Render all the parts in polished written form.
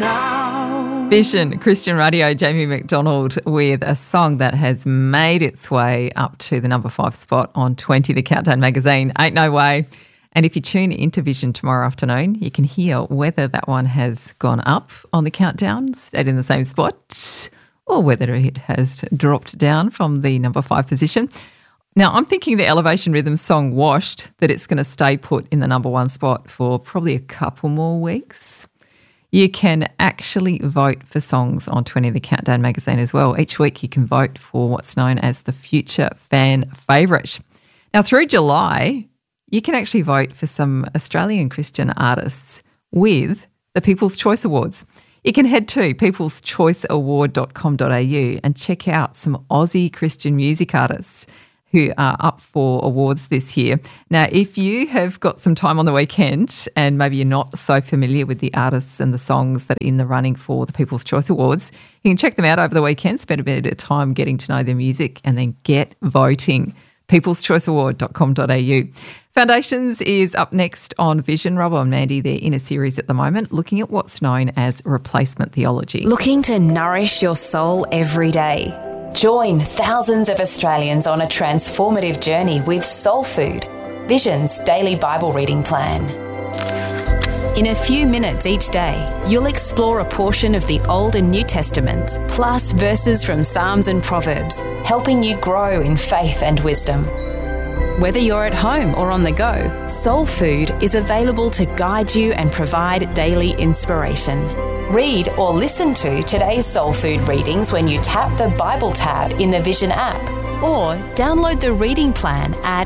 now. Vision Christian Radio, Jamie McDonald with a song that has made its way up to the number 5 spot on 20, the Countdown magazine, Ain't No Way. And if you tune into Vision tomorrow afternoon, you can hear whether that one has gone up on the countdown, stayed in the same spot, or whether it has dropped down from the number 5 position. Now, I'm thinking the Elevation Rhythm song Washed, that it's going to stay put in the number 1 spot for probably a couple more weeks. You can actually vote for songs on 20 of the Countdown magazine as well. Each week you can vote for what's known as the Future Fan Favourite. Now, through July, you can actually vote for some Australian Christian artists with the People's Choice Awards. You can head to peopleschoiceaward.com.au and check out some Aussie Christian music artists who are up for awards this year. Now, if you have got some time on the weekend and maybe you're not so familiar with the artists and the songs that are in the running for the People's Choice Awards, you can check them out over the weekend, spend a bit of time getting to know their music and then get voting. peopleschoiceaward.com.au. Foundations is up next on Vision. Rob and Mandy, they're in a series at the moment looking at what's known as replacement theology. Looking to nourish your soul every day? Join thousands of Australians on a transformative journey with Soul Food, Vision's daily Bible reading plan. In a few minutes each day, you'll explore a portion of the Old and New Testaments, plus verses from Psalms and Proverbs, helping you grow in faith and wisdom. Whether you're at home or on the go, Soul Food is available to guide you and provide daily inspiration. Read or listen to today's Soul Food readings when you tap the Bible tab in the Vision app, or download the reading plan at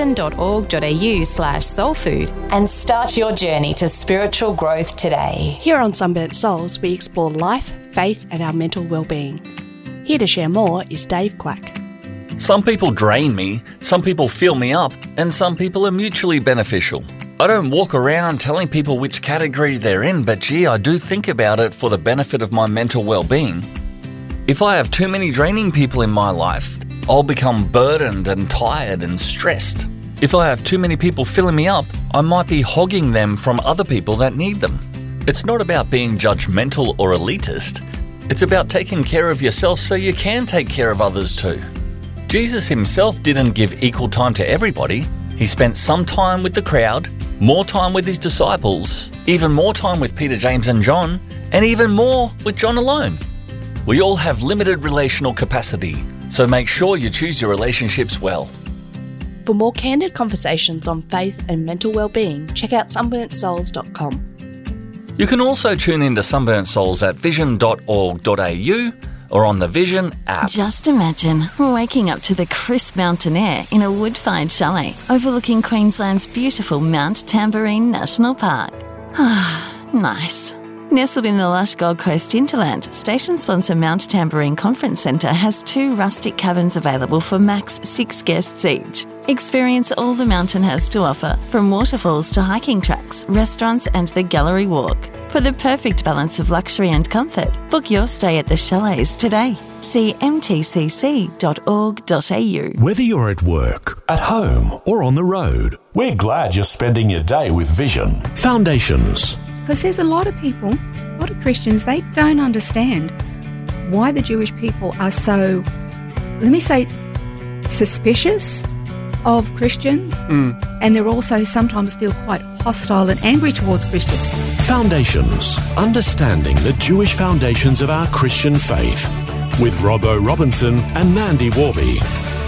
vision.org.au/soulfood and start your journey to spiritual growth today. Here on Sunburnt Souls, we explore life, faith and our mental well-being. Here to share more is Dave Quack. Some people drain me, some people fill me up, and some people are mutually beneficial. I don't walk around telling people which category they're in, but gee, I do think about it for the benefit of my mental well-being. If I have too many draining people in my life, I'll become burdened and tired and stressed. If I have too many people filling me up, I might be hogging them from other people that need them. It's not about being judgmental or elitist. It's about taking care of yourself so you can take care of others too. Jesus himself didn't give equal time to everybody. He spent some time with the crowd, more time with his disciples, even more time with Peter, James and John, and even more with John alone. We all have limited relational capacity, so make sure you choose your relationships well. For more candid conversations on faith and mental well-being, check out sunburntsouls.com. You can also tune into Sunburnt Souls at vision.org.au or on the Vision app. Just imagine waking up to the crisp mountain air in a wood-fired chalet overlooking Queensland's beautiful Mount Tamborine National Park. Ah, nice. Nestled in the lush Gold Coast hinterland, station sponsor Mount Tamborine Conference Centre has 2 rustic cabins available for max 6 guests each. Experience all the mountain has to offer, from waterfalls to hiking tracks, restaurants and the gallery walk. For the perfect balance of luxury and comfort, book your stay at the chalets today. See mtcc.org.au. Whether you're at work, at home or on the road, we're glad you're spending your day with Vision. Foundations. Because there's a lot of people, a lot of Christians, they don't understand why the Jewish people are so, let me say, suspicious of Christians. And they're also sometimes feel quite hostile and angry towards Christians. Foundations. Understanding the Jewish foundations of our Christian faith. With Robbo Robinson and Mandy Warby.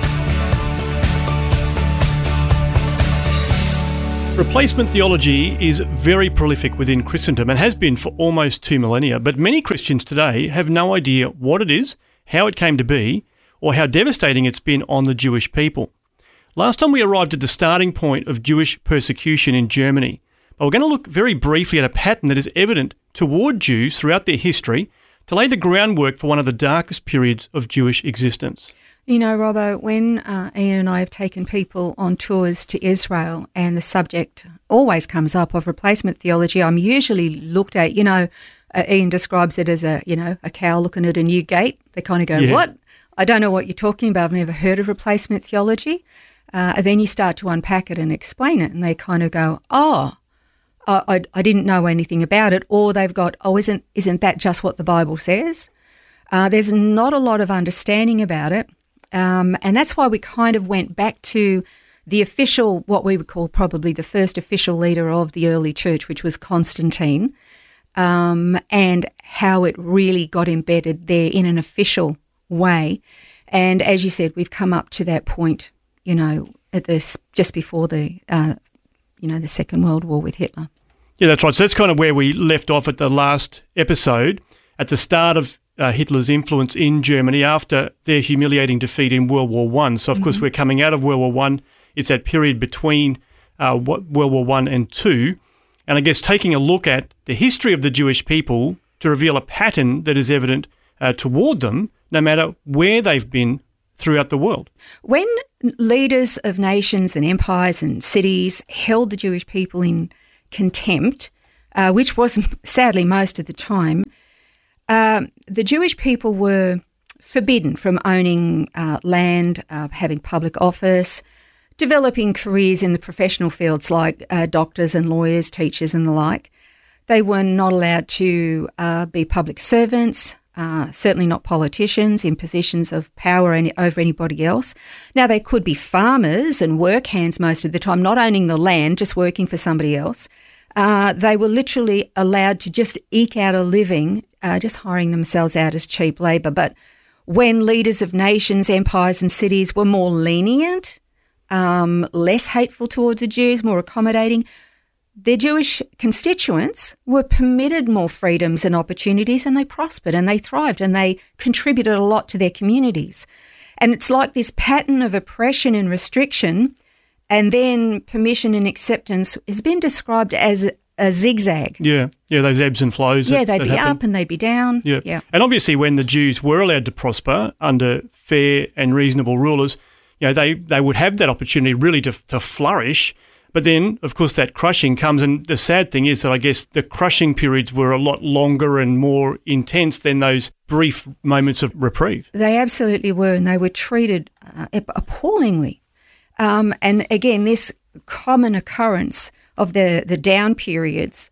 Replacement theology is very prolific within Christendom and has been for almost 2 millennia, but many Christians today have no idea what it is, how it came to be, or how devastating it's been on the Jewish people. Last time we arrived at the starting point of Jewish persecution in Germany, but we're going to look very briefly at a pattern that is evident toward Jews throughout their history to lay the groundwork for one of the darkest periods of Jewish existence. You know, Robbo, when Ian and I have taken people on tours to Israel and the subject always comes up of replacement theology, I'm usually looked at, Ian describes it as a cow looking at a new gate. They kind of go, What? I don't know what you're talking about. I've never heard of replacement theology. And then you start to unpack it and explain it and they kind of go, I didn't know anything about it, or they've got, isn't that just what the Bible says? There's not a lot of understanding about it, and that's why we kind of went back to the official, what we would call probably the first official leader of the early church, which was Constantine, and how it really got embedded there in an official way. And as you said, we've come up to that point, at just before the Second World War with Hitler. Yeah, that's right. So that's kind of where we left off at the last episode, at the start of Hitler's influence in Germany after their humiliating defeat in World War I. So, of course, we're coming out of World War I. It's that period between World War I and II. And I guess taking a look at the history of the Jewish people to reveal a pattern that is evident toward them, no matter where they've been throughout the world. When leaders of nations and empires and cities held the Jewish people in contempt, which was sadly most of the time, the Jewish people were forbidden from owning land, having public office, developing careers in the professional fields like doctors and lawyers, teachers and the like. They were not allowed to be public servants, certainly not politicians in positions of power over anybody else. Now, they could be farmers and work hands most of the time, not owning the land, just working for somebody else. They were literally allowed to just eke out a living, just hiring themselves out as cheap labour. But when leaders of nations, empires and cities were more lenient, less hateful towards the Jews, more accommodating, their Jewish constituents were permitted more freedoms and opportunities, and they prospered and they thrived and they contributed a lot to their communities. And it's like this pattern of oppression and restriction and then permission and acceptance has been described as a zigzag. Yeah, those ebbs and flows. Yeah, they'd be up and they'd be down. Yeah. And obviously when the Jews were allowed to prosper under fair and reasonable rulers, they would have that opportunity really to flourish. But then, of course, that crushing comes, and the sad thing is that I guess the crushing periods were a lot longer and more intense than those brief moments of reprieve. They absolutely were, and they were treated appallingly. And again, this common occurrence of the down periods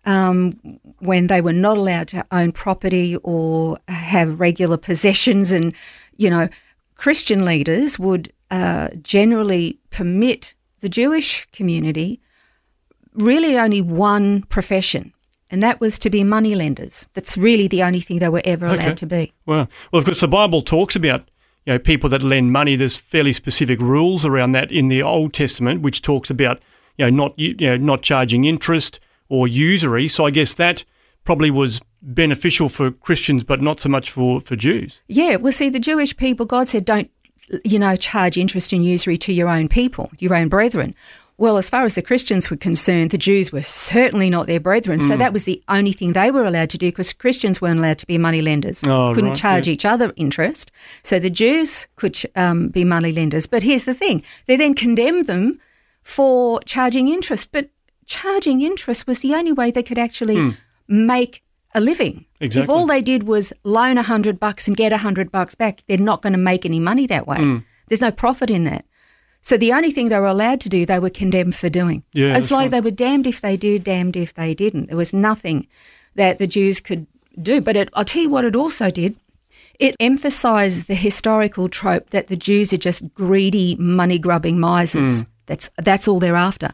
when they were not allowed to own property or have regular possessions, and, Christian leaders would generally permit the Jewish community really only one profession, and that was to be moneylenders. That's really the only thing they were ever allowed to be. Well, of course, the Bible talks about people that lend money. There's fairly specific rules around that in the Old Testament, which talks about not charging interest or usury. So I guess that probably was beneficial for Christians, but not so much for Jews. Yeah, well, see, the Jewish people, God said, don't charge interest and usury to your own people, your own brethren. Well, as far as the Christians were concerned, the Jews were certainly not their brethren. So that was the only thing they were allowed to do, because Christians weren't allowed to be moneylenders, couldn't charge each other interest. So the Jews could be moneylenders. But here's the thing, they then condemned them for charging interest. But charging interest was the only way they could actually make a living. Exactly. If all they did was loan $100 and get $100 back, they're not going to make any money that way. There's no profit in that. So the only thing they were allowed to do, they were condemned for doing. Yeah, it's like they were damned if they did, damned if they didn't. There was nothing that the Jews could do. But I'll tell you what it also did. It emphasised the historical trope that the Jews are just greedy, money-grubbing misers. That's all they're after.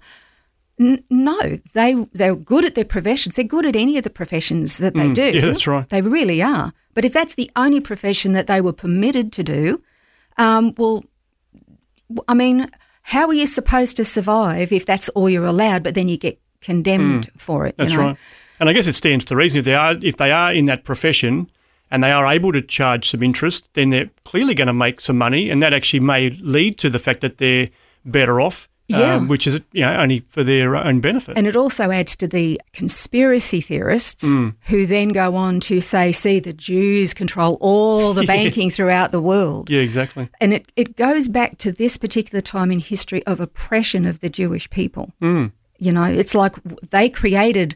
No, they're good at their professions. They're good at any of the professions that they do. Yeah, that's right. They really are. But if that's the only profession that they were permitted to do, well, I mean, how are you supposed to survive if that's all you're allowed, but then you get condemned for it? That's right. And I guess it stands to reason if they are in that profession and they are able to charge some interest, then they're clearly going to make some money, and that actually may lead to the fact that they're better off. Which is only for their own benefit. And it also adds to the conspiracy theorists who then go on to say, see, the Jews control all the banking throughout the world. Yeah, exactly. And it goes back to this particular time in history of oppression of the Jewish people. It's like they created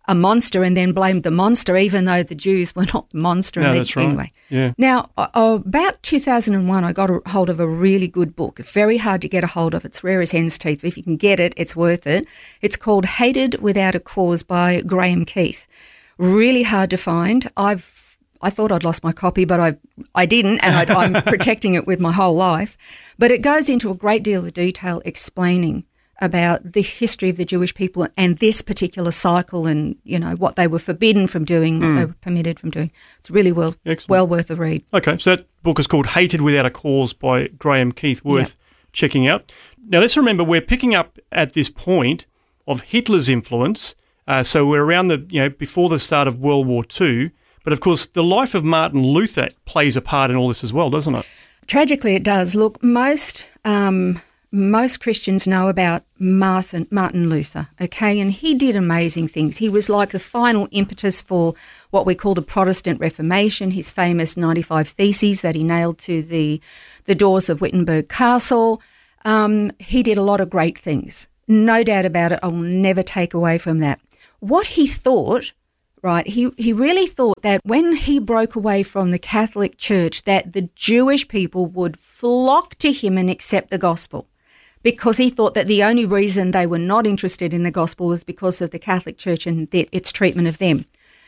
a monster and then blamed the monster, even though the Jews were not the monster. No, that's right. Anyway. Yeah. Now, about 2001, I got a hold of a really good book. It's very hard to get a hold of. It's rare as hen's teeth, but if you can get it, it's worth it. It's called Hated Without a Cause by Graham Keith. Really hard to find. I thought I'd lost my copy, but I didn't, and I'm protecting it with my whole life. But it goes into a great deal of detail explaining about the history of the Jewish people and this particular cycle and, what they were forbidden from doing, what they were permitted from doing. It's really well worth a read. Okay, so that book is called Hated Without a Cause by Graham Keith, worth checking out. Now, let's remember we're picking up at this point of Hitler's influence. So we're around before the start of World War II. But, of course, the life of Martin Luther plays a part in all this as well, doesn't it? Tragically, it does. Look, most Christians know about Martin Luther, okay? And he did amazing things. He was like the final impetus for what we call the Protestant Reformation, his famous 95 Theses that he nailed to the doors of Wittenberg Castle. He did a lot of great things. No doubt about it. I will never take away from that. What he thought... Right, he really thought that when he broke away from the Catholic Church that the Jewish people would flock to him and accept the gospel, because he thought that the only reason they were not interested in the gospel was because of the Catholic Church and its treatment of them.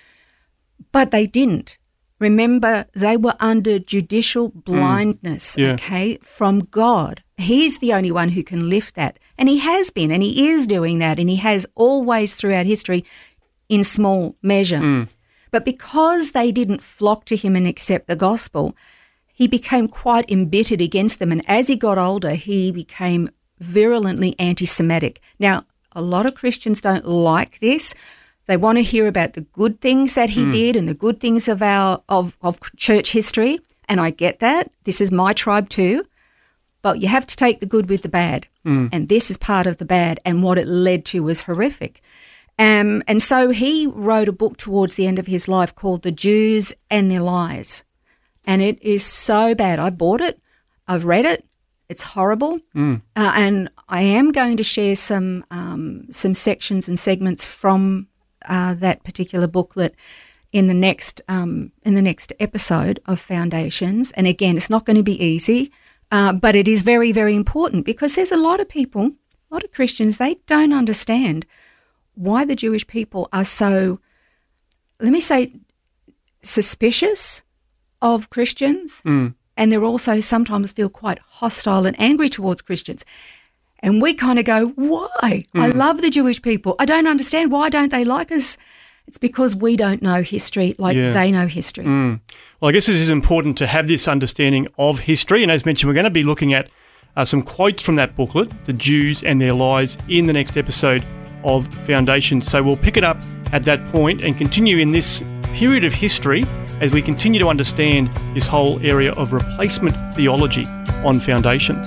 But they didn't. Remember, they were under judicial blindness, okay, from God. He's the only one who can lift that. And he has been, and he is doing that, and he has always throughout history in small measure. But because they didn't flock to him and accept the gospel, he became quite embittered against them. And as he got older, he became virulently anti-Semitic. Now, a lot of Christians don't like this. They want to hear about the good things that he did and the good things of church history. And I get that. This is my tribe too. But you have to take the good with the bad. And this is part of the bad. And what it led to was horrific. And so he wrote a book towards the end of his life called The Jews and Their Lies. And it is so bad. I bought it. I've read it. It's horrible. And I am going to share some sections and segments from that particular booklet in the next episode of Foundations. And again, it's not going to be easy, but it is very, very important because there's a lot of people, a lot of Christians, they don't understand why the Jewish people are so, let me say, suspicious of Christians, and they're also sometimes feel quite hostile and angry towards Christians. And we kind of go, why? I love the Jewish people. I don't understand. Why don't they like us? It's because we don't know history like they know history. Well, I guess it is important to have this understanding of history. And as mentioned, we're going to be looking at some quotes from that booklet, The Jews and Their Lies, in the next episode of Foundations. So we'll pick it up at that point and continue in this period of history as we continue to understand this whole area of replacement theology on Foundations.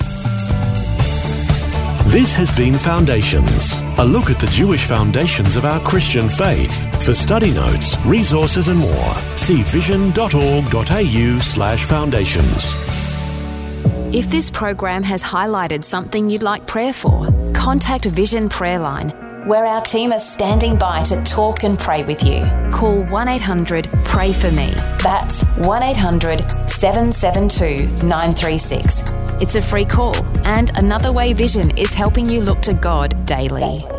This has been Foundations, a look at the Jewish foundations of our Christian faith. For study notes, resources and more, see vision.org.au/foundations. If this program has highlighted something you'd like prayer for, contact Vision Prayer Line, where our team are standing by to talk and pray with you. Call 1-800-PRAY-FOR-ME. That's 1-800-772-936. It's a free call, and Another Way Vision is helping you look to God daily.